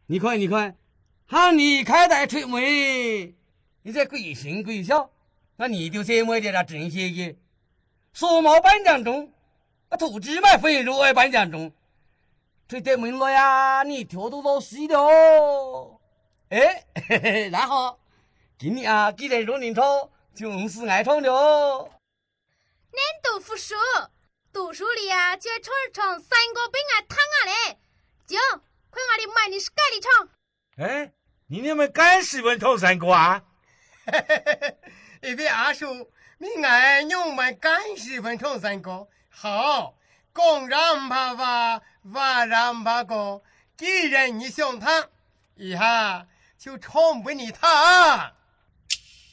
你看，你看，喊你开台吹门，你这鬼心鬼笑，那你就这么的真些的，说毛颁奖中，土鸡买肥肉爱颁奖中，吹得门了呀，你跳都到死的哦。哎，嘿嘿，那好，今年啊，既然若能唱，就是爱唱的哦。 恁都不说，读书里啊，就唱三个兵啊，躺啊嘞，就快我的买你是盖里唱。 哎，你们干什么唱三个啊？ 一位阿叔，你爱用们干什么唱三个？好，公让怕话，话让怕讲，既然你想他，以下就唱给你他。